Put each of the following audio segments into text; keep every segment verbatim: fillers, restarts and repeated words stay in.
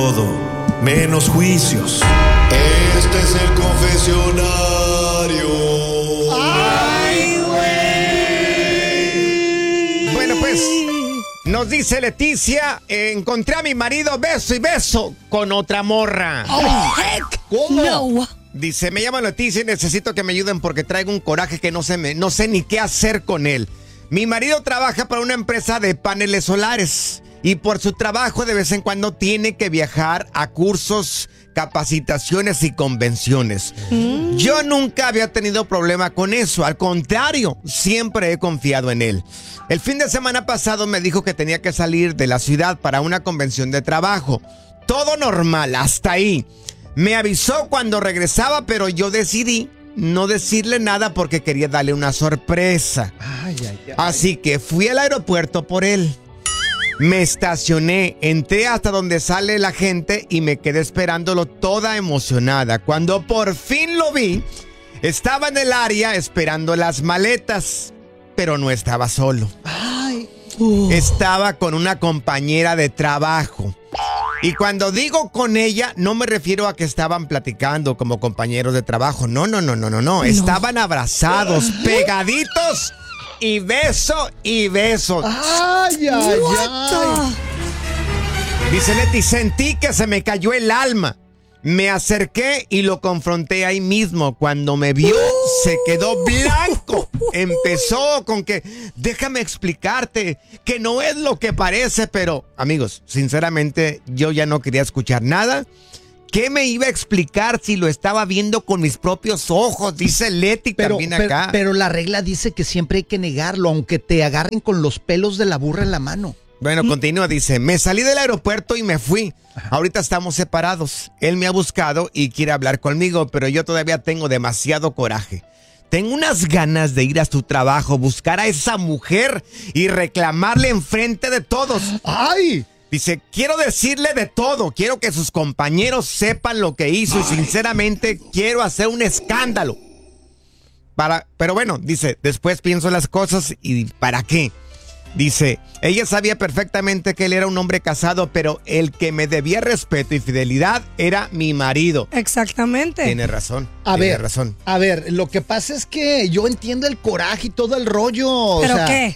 Todo, menos juicios. Este es el confesionario. ¡Ay, güey! Bueno, pues, nos dice Leticia, eh, encontré a mi marido beso y beso con otra morra. ¡Oh, heck! ¿Cómo? No. Dice, me llamo Leticia y necesito que me ayuden porque traigo un coraje que no sé, me, no sé ni qué hacer con él. Mi marido trabaja para una empresa de paneles solares y por su trabajo de vez en cuando tiene que viajar a cursos, capacitaciones y convenciones. Mm. Yo nunca había tenido problema con eso, al contrario, siempre he confiado en él. El fin de semana pasado me dijo que tenía que salir de la ciudad para una convención de trabajo. Todo normal, hasta ahí. Me avisó cuando regresaba, pero yo decidí no decirle nada porque quería darle una sorpresa. Ay, ay, ay. Así que fui al aeropuerto por él. Me estacioné, entré hasta donde sale la gente y me quedé esperándolo toda emocionada. Cuando por fin lo vi, estaba en el área esperando las maletas, pero no estaba solo. Ay. Uh. Estaba con una compañera de trabajo. Y cuando digo con ella, no me refiero a que estaban platicando como compañeros de trabajo. No, no, no, no, no, no. Estaban abrazados, pegaditos y beso y beso. Ay, ay, ay. Dice Leti, sentí que se me cayó el alma. Me acerqué y lo confronté ahí mismo. Cuando me vio, se quedó blanco. Empezó con que, déjame explicarte, que no es lo que parece, pero, amigos, sinceramente, yo ya no quería escuchar nada. ¿Qué me iba a explicar si lo estaba viendo con mis propios ojos? Dice Leti Pero, también pero, acá. pero la regla dice que siempre hay que negarlo, aunque te agarren con los pelos de la burra en la mano. Bueno, continúa, dice, me salí del aeropuerto y me fui. Ahorita estamos separados. Él me ha buscado y quiere hablar conmigo, pero yo todavía tengo demasiado coraje. Tengo unas ganas de ir a su trabajo, buscar a esa mujer y reclamarle enfrente de todos. ¡Ay! Dice, quiero decirle de todo, quiero que sus compañeros sepan lo que hizo y sinceramente quiero hacer un escándalo. Para, pero bueno, dice, después pienso las cosas y ¿para qué? Dice, ella sabía perfectamente que él era un hombre casado, pero el que me debía respeto y fidelidad era mi marido. Exactamente. Tiene razón. A tiene ver, razón. a ver, lo que pasa es que yo entiendo el coraje y todo el rollo. ¿Pero o sea, qué?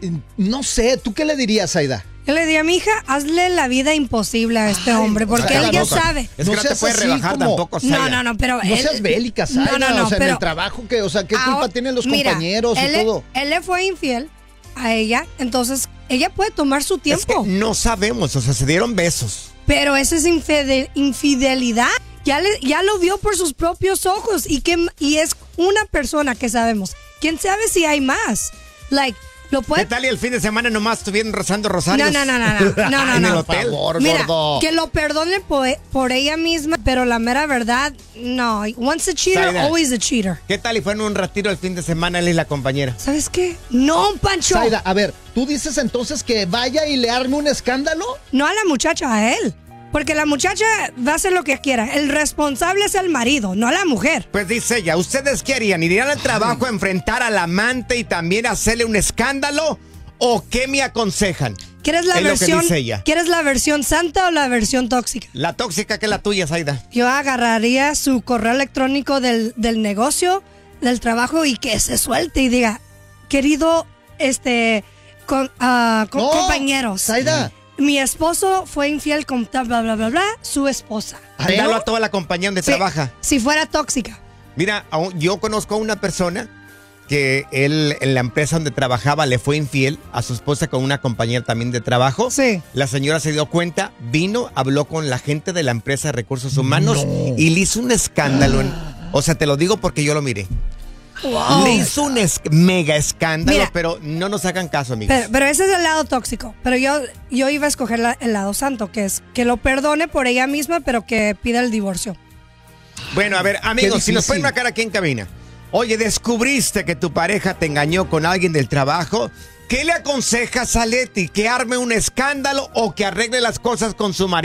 No sé, ¿tú qué le dirías, Aida? Yo le diría a mi hija, hazle la vida imposible a este Ay, hombre, porque o sea, él ya tampoco. sabe. Es No que no te seas puedes así rebajar como- tampoco, No, Zaira. no, no, pero No él... seas bélica, Zaira. No, no, no, o sea, en pero- el trabajo, que, o sea, ¿qué culpa Ahora, tienen los mira, compañeros él y le- todo? Él le fue infiel a ella, entonces ella puede tomar su Es tiempo. que no sabemos, o sea, se dieron besos. Pero eso es infide- infidelidad. Ya, le, ya lo vio por sus propios ojos y, que, y es una persona que sabemos. ¿Quién sabe si hay más? Like, lo puede... ¿Qué tal y el fin de semana nomás estuvieron rezando rosarios? No, no, no, no, no, no, no, En el no. hotel. Por favor, Mira, gordo. que lo perdone por, por ella misma, pero la mera verdad, no. Once a cheater, Zaira. always a cheater. ¿Qué tal y fueron un retiro el fin de semana él y la compañera? ¿Sabes qué? No, Pancho. Zaira, a ver, ¿tú dices entonces que vaya y le arme un escándalo? No a la muchacha, a él. Porque la muchacha va a hacer lo que quiera. El responsable es el marido, no la mujer. Pues dice ella, ¿ustedes qué harían? ¿Irían al trabajo a enfrentar al amante y también hacerle un escándalo? ¿O qué me aconsejan? ¿Quieres la Es lo que versión? dice ella. ¿Quieres la versión santa o la versión tóxica? La tóxica que es la tuya, Zaida. Yo agarraría su correo electrónico del, del negocio, del trabajo y que se suelte y diga, querido, este, con, ah, con- No, compañeros. Zaida. Mi esposo fue infiel con bla, bla, bla, bla, bla, su esposa. Ándalo a toda la compañía donde Sí, trabaja. Si fuera tóxica. Mira, aún- yo conozco a una persona que él en la empresa donde trabajaba le fue infiel a su esposa con una compañera también de trabajo. Sí. La señora se dio cuenta, vino, habló con la gente de la empresa de recursos humanos No. y le hizo un escándalo. en- o sea, te lo digo porque yo lo miré. Wow. Le hizo un es- mega escándalo, Mira. pero no nos hagan caso, amigos. Pero, pero ese es el lado tóxico. Pero yo, yo iba a escoger la- el lado santo, que es que lo perdone por ella misma, pero que pida el divorcio. Bueno, a ver, amigos, si nos difícil. pueden marcar aquí en cabina. Oye, ¿descubriste que tu pareja te engañó con alguien del trabajo? ¿Qué le aconsejas a Leti? ¿Que arme un escándalo o que arregle las cosas con su marido?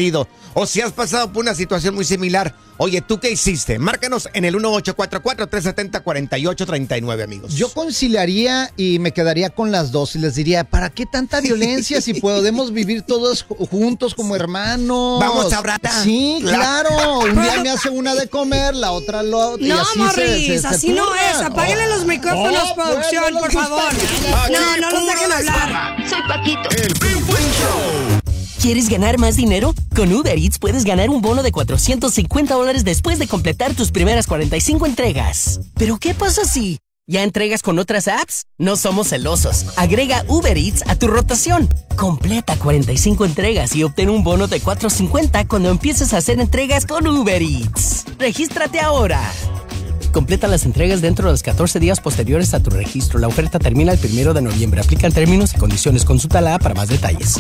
o si has pasado por una situación muy similar. Oye, ¿tú qué hiciste? Márcanos en el uno ocho cuatro cuatro, tres siete cero, cuatro ocho tres nueve, amigos. Yo conciliaría y me quedaría con las dos y les diría, ¿para qué tanta violencia si podemos vivir todos juntos como hermanos? Vamos a brata. Sí, claro. Un día me hace una de comer, la otra lo y No, así Morris, se, se, se así no turnan. es. Apáguenle los micrófonos, Oh, producción, bueno, por les favor. gusta. No, no los dejen hablar. Soy Paquito. El Freeway Show. ¿Quieres ganar más dinero? Con Uber Eats puedes ganar un bono de cuatrocientos cincuenta dólares después de completar tus primeras cuarenta y cinco entregas. ¿Pero qué pasa si ya entregas con otras apps? No somos celosos. Agrega Uber Eats a tu rotación. Completa cuarenta y cinco entregas y obtén un bono de cuatrocientos cincuenta cuando empieces a hacer entregas con Uber Eats. ¡Regístrate ahora! Completa las entregas dentro de los catorce días posteriores a tu registro. La oferta termina el primero de noviembre. Aplican términos y condiciones. Consulta la app para más detalles.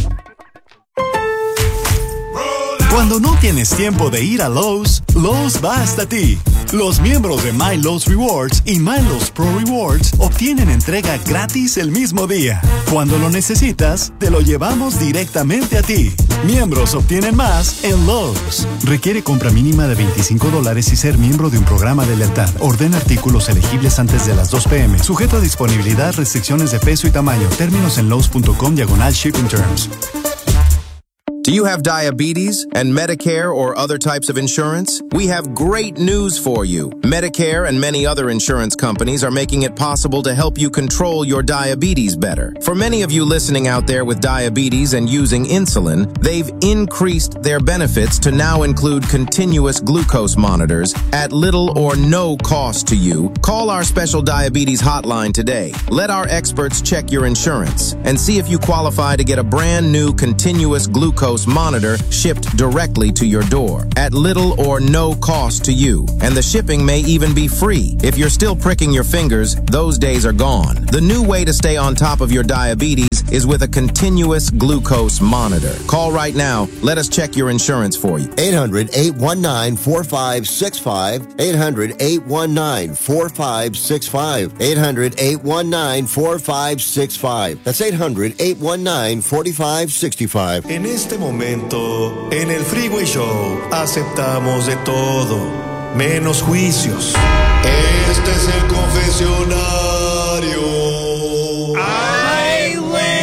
Cuando no tienes tiempo de ir a Lowe's, Lowe's va hasta ti. Los miembros de My Lowe's Rewards y My Lowe's Pro Rewards obtienen entrega gratis el mismo día. Cuando lo necesitas, te lo llevamos directamente a ti. Miembros obtienen más en Lowe's. Requiere compra mínima de veinticinco dólares y ser miembro de un programa de lealtad. Ordena artículos elegibles antes de las dos pe eme. Sujeto a disponibilidad, restricciones de peso y tamaño. Términos en lowes punto com diagonal shipping terms. Do you have diabetes and Medicare or other types of insurance? We have great news for you. Medicare and many other insurance companies are making it possible to help you control your diabetes better. For many of you listening out there with diabetes and using insulin, they've increased their benefits to now include continuous glucose monitors at little or no cost to you. Call our special diabetes hotline today. Let our experts check your insurance and see if you qualify to get a brand new continuous glucose monitor shipped directly to your door at little or no cost to you. And the shipping may even be free. If you're still pricking your fingers, those days are gone. The new way to stay on top of your diabetes is with a continuous glucose monitor. Call right now. Let us check your insurance for you. eight hundred, eight one nine, four five six five. eight hundred, eight one nine, four five six five. eight hundred, eight one nine, four five six five. That's eight hundred, eight one nine, four five six five. En este momento, en el Freeway Show, aceptamos de todo, menos juicios. Este es el confesionario. ¡Ay,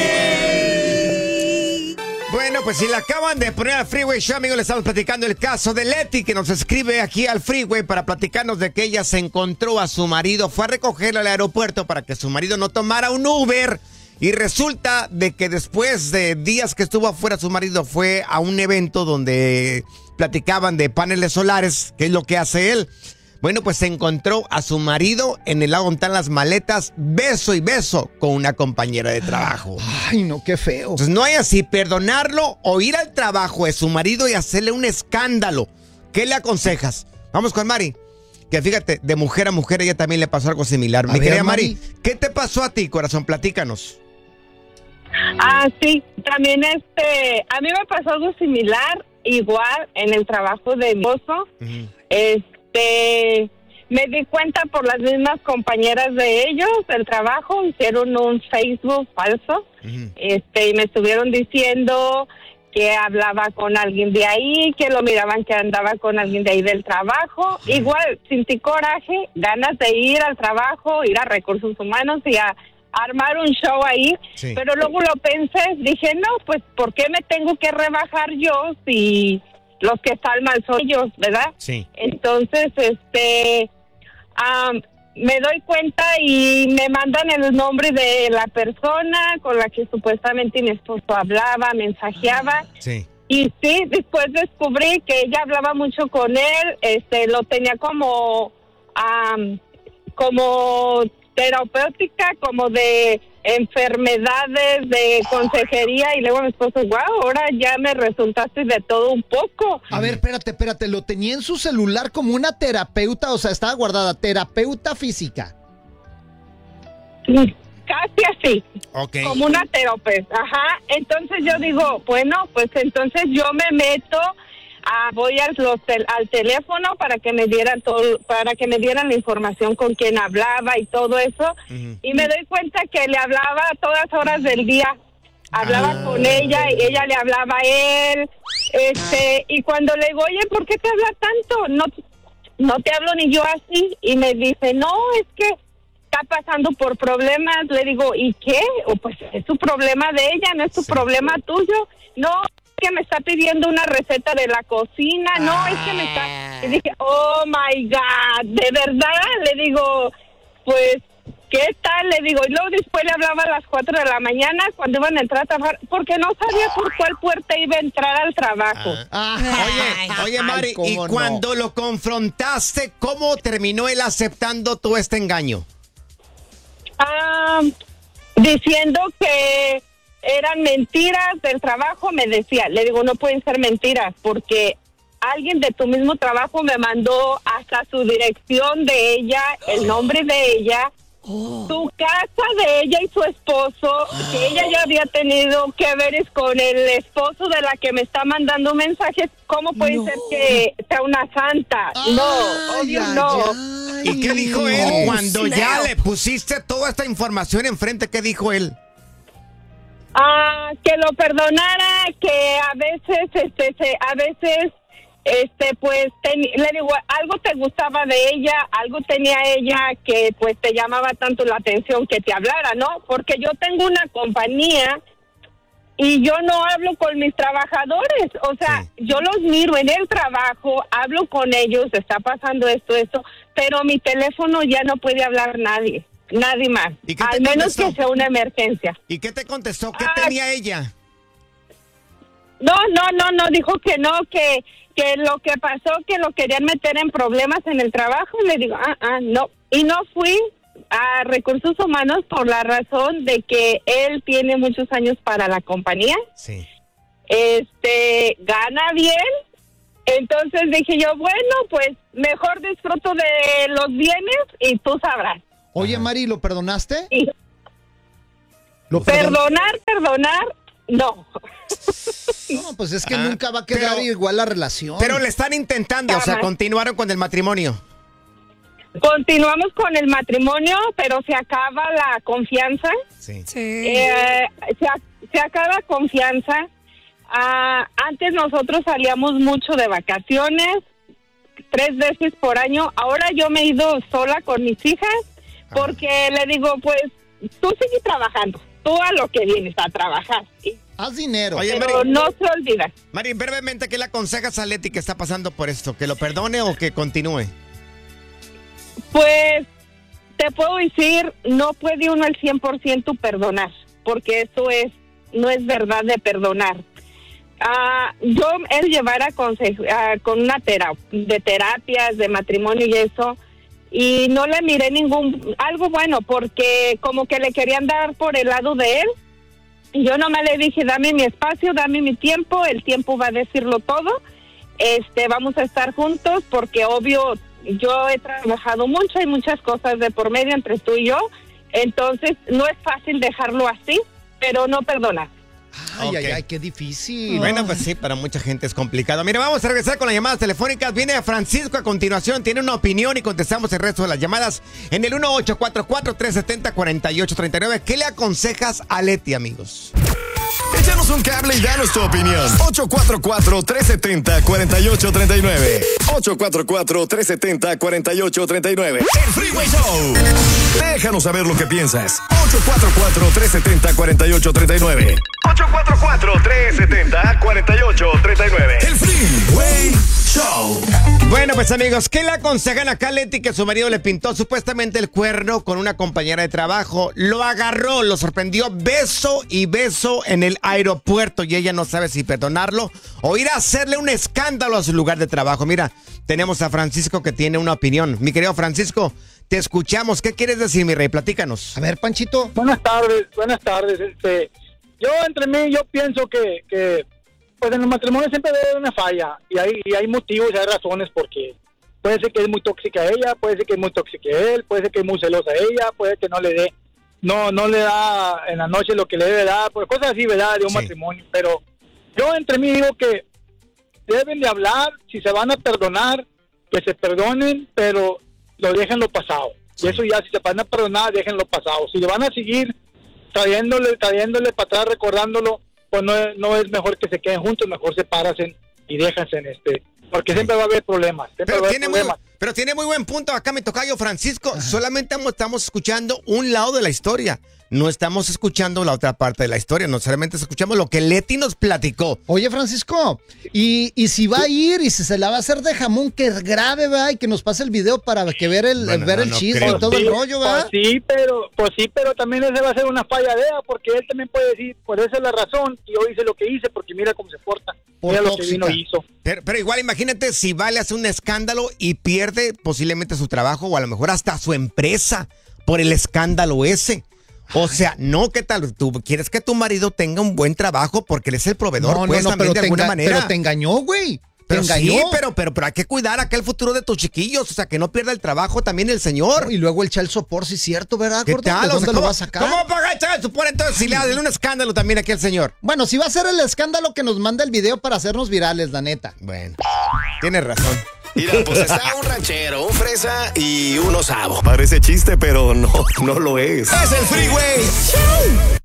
güey! Bueno, pues si le acaban de poner al Freeway Show, amigos, le estamos platicando el caso de Leti, que nos escribe aquí al Freeway para platicarnos de que ella se encontró a su marido, fue a recogerlo al aeropuerto para que su marido no tomara un Uber. Y resulta de que después de días que estuvo afuera, su marido fue a un evento donde platicaban de paneles solares, que es lo que hace él. Bueno, pues se encontró a su marido en el lado donde están las maletas, beso y beso con una compañera de trabajo. Ay, no, qué feo. Entonces no hay así perdonarlo o ir al trabajo de su marido y hacerle un escándalo. ¿Qué le aconsejas? Vamos con Mari. Que fíjate, de mujer a mujer ella también le pasó algo similar. A Mi ver, querida Mari. Mari, ¿qué te pasó a ti, corazón? Platícanos. Ah, sí, también este, a mí me pasó algo similar, igual en el trabajo de mi esposo. Uh-huh. Este, me di cuenta por las mismas compañeras de ellos del trabajo, hicieron un Facebook falso, uh-huh. este, y me estuvieron diciendo que hablaba con alguien de ahí, que lo miraban que andaba con alguien de ahí del trabajo. Uh-huh. Igual, sentí coraje, ganas de ir al trabajo, ir a recursos humanos y a armar un show ahí, sí. Pero luego lo pensé, dije, no, pues, ¿por qué me tengo que rebajar yo si los que están mal son ellos, verdad? Sí. Entonces, este, um, me doy cuenta y me mandan el nombre de la persona con la que supuestamente mi esposo hablaba, mensajeaba. Sí. Y sí, después descubrí que ella hablaba mucho con él, este, lo tenía como, um, como terapéutica, como de enfermedades, de consejería, y luego mi esposo, wow, ahora ya me resultaste de todo un poco. A ver, espérate, espérate, lo tenía en su celular como una terapeuta, o sea, estaba guardada, terapeuta física. Casi así, okay. Como una terapeuta, ajá. Entonces yo digo, bueno, pues entonces yo me meto, a, voy al, los tel, al teléfono para que me dieran todo, para que me dieran la información con quién hablaba y todo eso, uh-huh. Y me doy cuenta que le hablaba a todas horas del día. hablaba Ah. con ella y ella le hablaba a él, este, y cuando le digo, oye, ¿por qué te habla tanto? No, no te hablo ni yo así, y me dice, no, es que está pasando por problemas. Le digo, ¿y qué? O pues es su problema de ella, no es tu Sí. problema tuyo. No, es que me está pidiendo una receta de la cocina, no, es que me está... Y dije, oh my God, ¿de verdad? Le digo, pues, ¿qué tal? Le digo, y luego después le hablaba a las cuatro de la mañana cuando iban a entrar a trabajar, porque no sabía por cuál puerta iba a entrar al trabajo. Oye, oye, Mari, Ay, y ¿cómo no? cuando lo confrontaste, ¿cómo terminó él aceptando todo este engaño? Ah, diciendo que eran mentiras del trabajo, me decía. Le digo, no pueden ser mentiras, porque alguien de tu mismo trabajo me mandó hasta su dirección de ella, el nombre de ella, su casa de ella y su esposo, que ella ya había tenido que ver con el esposo de la que me está mandando mensajes. ¿Cómo puede No. ser que sea una santa? No, obvio Ay, no. ay, ¿Y qué dijo ay. él Oh, cuando snap. ya le pusiste toda esta información enfrente? ¿Qué dijo él? Ah, que lo perdonara, que a veces, este, se, a veces, este, pues, ten- le digo, algo te gustaba de ella, algo tenía ella que, pues, te llamaba tanto la atención que te hablara, ¿no? Porque yo tengo una compañía y yo no hablo con mis trabajadores, o sea, Sí. yo los miro en el trabajo, hablo con ellos, está pasando esto, esto, pero mi teléfono ya no puede hablar nadie, nadie más, ¿Y qué te al menos contestó? que sea una emergencia. ¿Y qué te contestó? ¿Qué Ah. tenía ella? No, no, no, no, dijo que no, que que lo que pasó, que lo querían meter en problemas en el trabajo. Le digo, ah, ah, no. Y no fui a Recursos Humanos por la razón de que él tiene muchos años para la compañía, Sí. este, gana bien. Entonces dije yo, bueno, pues mejor disfruto de los bienes y tú sabrás. Oye, Mari, ¿lo perdonaste? Y ¿Lo perdon- perdonar, perdonar, no. No, pues es que Ah, nunca va a quedar pero- igual la relación. Pero le están intentando, o sea, Jamás. continuaron con el matrimonio. Continuamos con el matrimonio, pero se acaba la confianza. Sí. Sí. Eh, se, ac- se acaba confianza. Ah, antes nosotros salíamos mucho de vacaciones, tres veces por año. Ahora yo me he ido sola con mis hijas porque le digo, pues, tú sigue trabajando. Tú a lo que vienes a trabajar. Y- Haz dinero. Oye, pero Mari, no se olvida. Mari, brevemente, ¿qué le aconsejas a Leti que está pasando por esto? ¿Que lo perdone o que continúe? Pues te puedo decir, no puede uno al cien por ciento perdonar, porque eso es, no es verdad de perdonar. Ah, yo, él llevara conse- ah, con una tera de terapias, de matrimonio y eso, y no le miré ningún, algo bueno, porque como que le querían dar por el lado de él. Y yo nomás le dije, dame mi espacio, dame mi tiempo, el tiempo va a decirlo todo. Este, vamos a estar juntos porque obvio yo he trabajado mucho, hay muchas cosas de por medio entre tú y yo, entonces no es fácil dejarlo así, pero no perdonar. Ay, Ok. ay, ay, qué difícil. Bueno, pues sí, para mucha gente es complicado. Mire, vamos a regresar con las llamadas telefónicas. Viene Francisco a continuación, tiene una opinión y contestamos el resto de las llamadas en el uno ocho cuatro cuatro, tres siete cero, cuatro ocho tres nueve. ¿Qué le aconsejas a Leti, amigos? Échanos un cable y danos tu opinión. ocho cuatro cuatro, tres siete cero, cuatro ocho tres nueve. ocho cuatro cuatro, tres siete cero, cuatro ocho tres nueve. El Freeway Show. Déjanos saber lo que piensas. ocho cuatro cuatro, tres siete cero, cuatro ocho tres nueve. ocho cuatro cuatro, tres siete cero, cuatro ocho tres nueve. El Freeway Show. Bueno, pues amigos, ¿qué le aconsejan acá a Leti que su marido le pintó supuestamente el cuerno con una compañera de trabajo? Lo agarró, lo sorprendió beso y beso en el aeropuerto y ella no sabe si perdonarlo o ir a hacerle un escándalo a su lugar de trabajo. Mira, tenemos a Francisco que tiene una opinión. Mi querido Francisco, te escuchamos. ¿Qué quieres decir, mi rey? Platícanos. A ver, Panchito. Buenas tardes, buenas tardes. Este, yo entre mí, yo pienso que, que pues en los matrimonios siempre debe haber una falla y hay, y hay motivos y hay razones porque puede ser que es muy tóxica ella, puede ser que es muy tóxica él, puede ser que es muy celosa ella, puede que no le dé, no, no le da en la noche lo que le debe dar, pues cosas así, ¿verdad? De un Sí. matrimonio. Pero yo entre mí digo que deben de hablar, si se van a perdonar, que se perdonen, pero lo dejen lo pasado. Sí. Y eso ya, si se van a perdonar, dejen lo pasado. Si le van a seguir trayéndole, trayéndole para atrás, recordándolo, pues no, no es mejor que se queden juntos, mejor sepárense y déjense en este, porque siempre va a haber problemas, siempre Pero va a haber tiene, muy, problemas. pero tiene muy buen punto acá mi tocayo Francisco. Ajá. Solamente estamos escuchando un lado de la historia. No estamos escuchando la otra parte de la historia. No solamente escuchamos lo que Leti nos platicó. Oye, Francisco, y, y si va a ir y si se la va a hacer de jamón, que grave, ¿verdad? Y que nos pase el video para que ver el, bueno, ver no, el no chisme creo. y todo sí, el rollo, ¿verdad? Pues sí, pero, pues sí, pero también ese va a ser una falladera, porque él también puede decir, pues esa es la razón, y yo hice lo que hice, porque mira cómo se porta. Por mira tóxica. Lo que vino hizo. Pero, pero igual imagínate si Vale hace un escándalo y pierde posiblemente su trabajo o a lo mejor hasta su empresa por el escándalo ese. O sea, no, ¿qué tal? Tú quieres que tu marido tenga un buen trabajo porque él es el proveedor, no, pues no, no, también pero de alguna enga- manera. Pero te engañó, güey. Te pero engañó. Sí, pero, pero, pero hay que cuidar acá el futuro de tus chiquillos, o sea, que no pierda el trabajo también el señor. No, y luego el child support, sí es cierto, ¿verdad? ¿Qué Gordo? tal? ¿De O sea, dónde ¿cómo, lo va a sacar? ¿Cómo pagar el child support entonces si le hacen un escándalo también aquí al señor? Bueno, si va a ser el escándalo que nos manda el video para hacernos virales, la neta. Bueno, tienes razón. Mira, pues está un ranchero, un fresa y un osavo. Parece chiste, pero no, no lo es. Es el Freeway Show.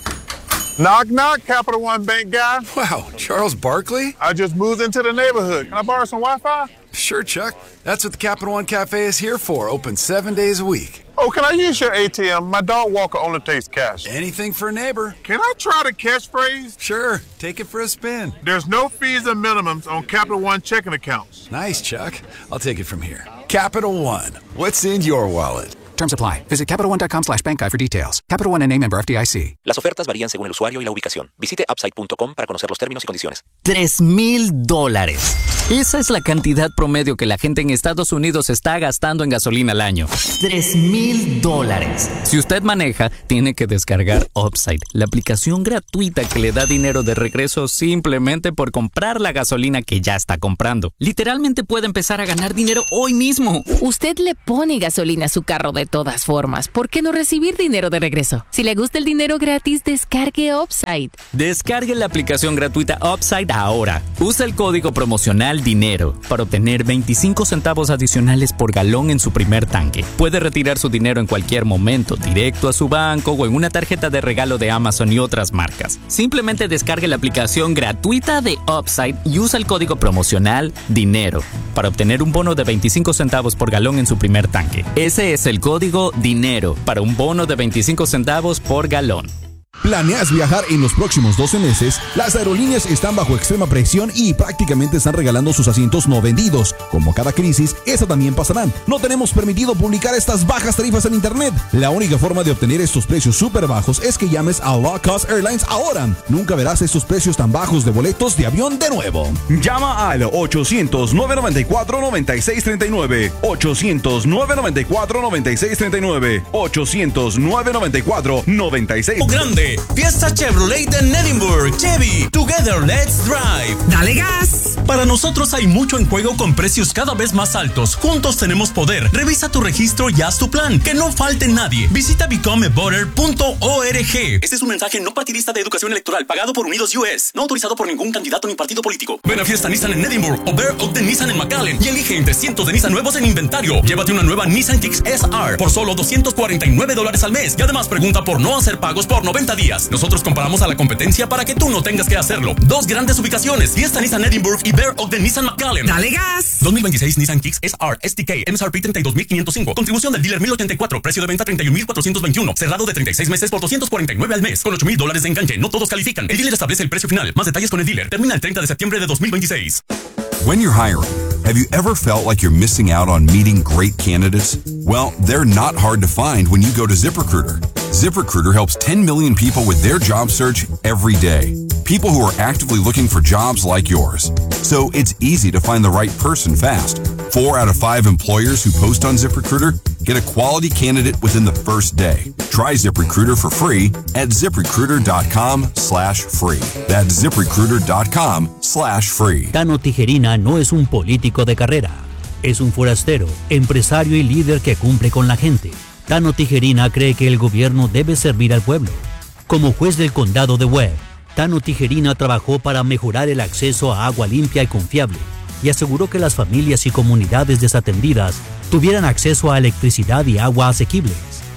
Knock, knock, Capital One Bank guy. Wow, Charles Barkley? I just moved into the neighborhood. Can I borrow some Wi-Fi? Sure, Chuck. That's what the Capital One Cafe is here for, open seven days a week. Oh, can I use your A T M? My dog Walker only takes cash. Anything for a neighbor. Can I try the catchphrase? Sure, take it for a spin. There's no fees or minimums on Capital One checking accounts. Nice, Chuck. I'll take it from here. Capital One, what's in your wallet? Terms apply. Visit CapitalOne.com slash bank guide for details. Capital One N A member F D I C. Las ofertas varían según el usuario y la ubicación. Visite upside punto com para conocer los términos y condiciones. Tres mil dólares. Esa es la cantidad promedio que la gente en Estados Unidos está gastando en gasolina al año. Tres mil dólares. Si usted maneja, tiene que descargar Upside, la aplicación gratuita que le da dinero de regreso simplemente por comprar la gasolina que ya está comprando. Literalmente puede empezar a ganar dinero hoy mismo. Usted le pone gasolina a su carro de todas formas. ¿Por qué no recibir dinero de regreso? Si le gusta el dinero gratis, descargue Upside. Descargue la aplicación gratuita Upside ahora. Usa el código promocional DINERO para obtener veinticinco centavos adicionales por galón en su primer tanque. Puede retirar su dinero en cualquier momento, directo a su banco o en una tarjeta de regalo de Amazon y otras marcas. Simplemente descargue la aplicación gratuita de Upside y usa el código promocional DINERO para obtener un bono de veinticinco centavos por galón en su primer tanque. Ese es el código DINERO para un bono de veinticinco centavos por galón. ¿Planeas viajar en los próximos doce meses? Las aerolíneas están bajo extrema presión y prácticamente están regalando sus asientos no vendidos. Como cada crisis, esa también pasará. No tenemos permitido publicar estas bajas tarifas en internet. La única forma de obtener estos precios súper bajos es que llames a Low Cost Airlines ahora. Nunca verás estos precios tan bajos de boletos de avión de nuevo. Llama al ochocientos, nueve noventa y cuatro, noventa y seis treinta y nueve. ochocientos, nueve noventa y cuatro, noventa y seis treinta y nueve. ochocientos, nueve noventa y cuatro, noventa y seis. Grande. Fiesta Chevrolet en Edinburgh. Chevy, Together Let's Drive. ¡Dale gas! Para nosotros hay mucho en juego con precios cada vez más altos. Juntos tenemos poder. Revisa tu registro y haz tu plan. Que no falte nadie. Visita become a voter punto org. Este es un mensaje no partidista de educación electoral pagado por Unidos U S. No autorizado por ningún candidato ni partido político. Ven a Fiesta Nissan en Edinburgh o Bear Ogden Nissan en McAllen y elige entre cientos de Nissan nuevos en inventario. Llévate una nueva Nissan Kicks S R por solo doscientos cuarenta y nueve dólares al mes. Y además pregunta por no hacer pagos por noventa días. Nosotros comparamos a la competencia para que tú no tengas que hacerlo. Dos grandes ubicaciones. Fiesta Nissan Edinburgh y Bear Ogden Nissan McAllen. ¡Dale gas! dos mil veintiséis Nissan Kicks S R S T K M S R P treinta y dos mil quinientos cinco. Contribución del dealer mil ochenta y cuatro. Precio de venta treinta y un mil cuatrocientos veintiuno. Cerrado de treinta y seis meses por doscientos cuarenta y nueve al mes. Con ocho mil dólares de enganche. No todos califican. El dealer establece el precio final. Más detalles con el dealer. Termina el treinta de septiembre de dos mil veintiséis. When you're hiring, have you ever felt like you're missing out on meeting great candidates? Well, they're not hard to find when you go to ZipRecruiter. ZipRecruiter helps ten million people with their job search every day. People who are actively looking for jobs like yours. So it's easy to find the right person fast. Four out of five employers who post on ZipRecruiter get a quality candidate within the first day. Try ZipRecruiter for free at ZipRecruiter.com slash free. That's ZipRecruiter.com slash free. Tano Tijerina no es un político de carrera. Es un forastero, empresario y líder que cumple con la gente. Tano Tijerina cree que el gobierno debe servir al pueblo. Como juez del condado de Webb, Tano Tijerina trabajó para mejorar el acceso a agua limpia y confiable y aseguró que las familias y comunidades desatendidas tuvieran acceso a electricidad y agua asequibles.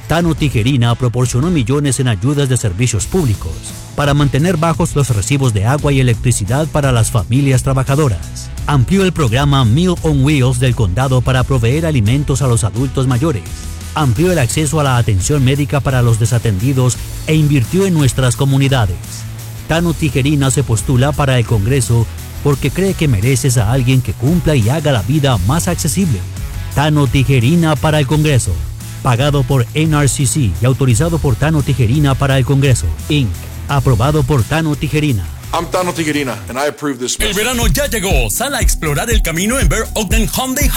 Tano Tijerina proporcionó millones en ayudas de servicios públicos para mantener bajos los recibos de agua y electricidad para las familias trabajadoras. Amplió el programa Meal on Wheels del condado para proveer alimentos a los adultos mayores. Amplió el acceso a la atención médica para los desatendidos e invirtió en nuestras comunidades. Tano Tijerina se postula para el Congreso porque cree que mereces a alguien que cumpla y haga la vida más accesible. Tano Tijerina para el Congreso. Pagado por N R C C y autorizado por Tano Tijerina para el Congreso, incorporated. Aprobado por Tano Tijerina. I'm Tano Tijerina, and I approve this message. El verano ya llegó. Sal a explorar el camino en Bear Ogden Hyundai